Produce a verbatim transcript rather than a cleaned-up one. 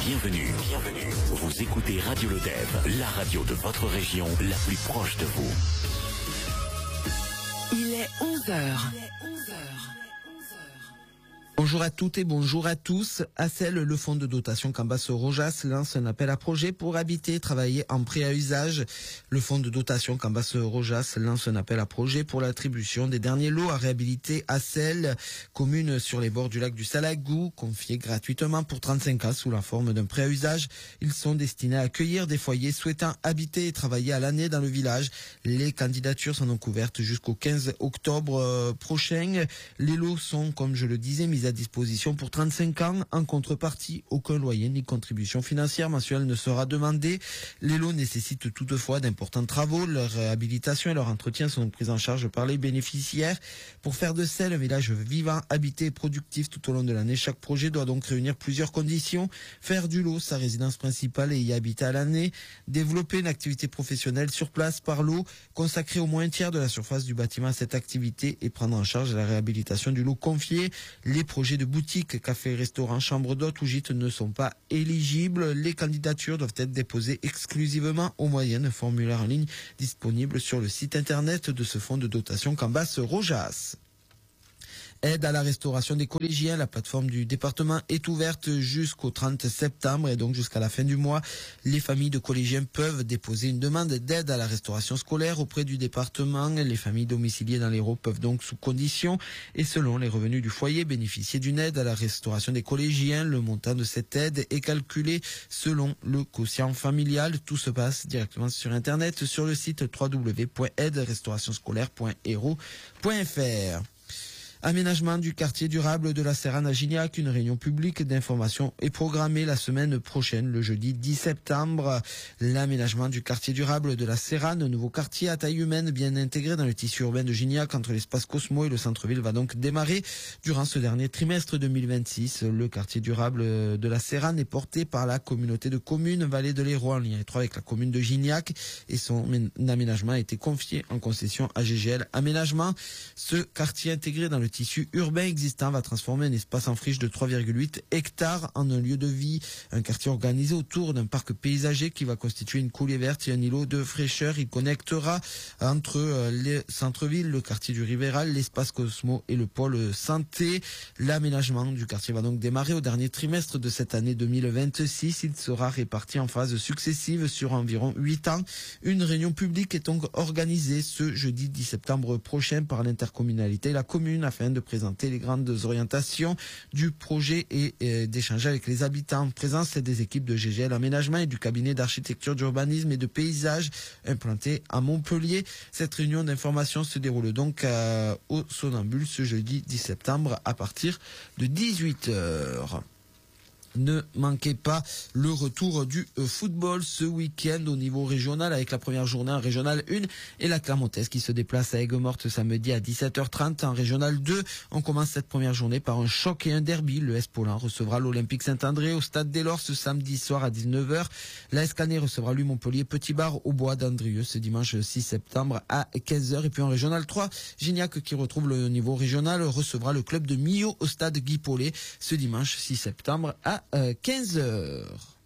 Bienvenue, bienvenue. Vous écoutez Radio Le Dev, la radio de votre région, la plus proche de vous. Il est onze heures. Bonjour à toutes et bonjour à tous. Assel, le fonds de dotation Cambasse-Rojas lance un appel à projet pour habiter et travailler en prêt à usage. Le fonds de dotation Cambasse-Rojas lance un appel à projet pour l'attribution des derniers lots à réhabiliter Assel, commune sur les bords du lac du Salagou, confiés gratuitement pour trente-cinq ans sous la forme d'un prêt à usage. Ils sont destinés à accueillir des foyers souhaitant habiter et travailler à l'année dans le village. Les candidatures sont donc ouvertes jusqu'au quinze octobre prochain. Les lots sont, comme je le disais, mis à disposition pour trente-cinq ans. En contrepartie, aucun loyer ni contribution financière mensuelle ne sera demandé. Les lots nécessitent toutefois d'importants travaux. Leur réhabilitation et leur entretien sont donc pris en charge par les bénéficiaires. Pour faire de Sel un village vivant, habité et productif tout au long de l'année, chaque projet doit donc réunir plusieurs conditions. Faire du lot sa résidence principale et y habiter à l'année. Développer une activité professionnelle sur place par lot. Consacrer au moins un tiers de la surface du bâtiment à cette activité et prendre en charge la réhabilitation du lot confié. Les projets de boutiques, cafés, restaurants, chambres d'hôtes ou gîtes ne sont pas éligibles. Les candidatures doivent être déposées exclusivement au moyen d'un formulaire en ligne disponible sur le site internet de ce fonds de dotation Cambasse-Rojas. Aide à la restauration des collégiens. La plateforme du département est ouverte jusqu'au trente septembre et donc jusqu'à la fin du mois. Les familles de collégiens peuvent déposer une demande d'aide à la restauration scolaire auprès du département. Les familles domiciliées dans l'Hérault peuvent donc, sous condition et selon les revenus du foyer, bénéficier d'une aide à la restauration des collégiens. Le montant de cette aide est calculé selon le quotient familial. Tout se passe directement sur Internet sur le site w w w point aide restauration scolaire point hérault point f r. Aménagement du quartier durable de la Serrane à Gignac. Une réunion publique d'information est programmée la semaine prochaine, le jeudi dix septembre. L'aménagement du quartier durable de la Serrane, nouveau quartier à taille humaine bien intégré dans le tissu urbain de Gignac entre l'espace Cosmo et le centre-ville, va donc démarrer durant ce dernier trimestre deux mille vingt-six. Le quartier durable de la Serrane est porté par la communauté de communes Vallée de l'Hérault en lien étroit avec la commune de Gignac et son aménagement a été confié en concession à G G L Aménagement. Ce quartier intégré dans le tissu urbain existant va transformer un espace en friche de trois virgule huit hectares en un lieu de vie, un quartier organisé autour d'un parc paysager qui va constituer une coulée verte et un îlot de fraîcheur. Il connectera entre le centre-ville, le quartier du Rivéral, l'espace Cosmo et le pôle santé. L'aménagement du quartier va donc démarrer au dernier trimestre de cette année deux mille vingt-six. Il sera réparti en phases successives sur environ huit ans. Une réunion publique est donc organisée ce jeudi dix septembre prochain par l'intercommunalité et la commune afin de présenter les grandes orientations du projet et euh, d'échanger avec les habitants. En présence des équipes de G G L Aménagement et du cabinet d'architecture, d'urbanisme et de paysage implanté à Montpellier. Cette réunion d'information se déroule donc euh, au Sonambule ce jeudi dix septembre à partir de dix-huit heures. Ne manquez pas le retour du football ce week-end au niveau régional avec la première journée en régional un et la Clermontaise qui se déplace à Aigues-Mortes samedi à dix-sept heures trente en régional deux. On commence cette première journée par un choc et un derby. Le S Paulin recevra l'Olympique Saint-André au stade des Lors ce samedi soir à dix-neuf heures. La S Canet recevra lui Montpellier Petit Bar au bois d'Andrieux ce dimanche six septembre à quinze heures. Et puis en régional trois, Gignac qui retrouve le niveau régional recevra le club de Millau au stade Guy Paulet ce dimanche six septembre à quinze heures.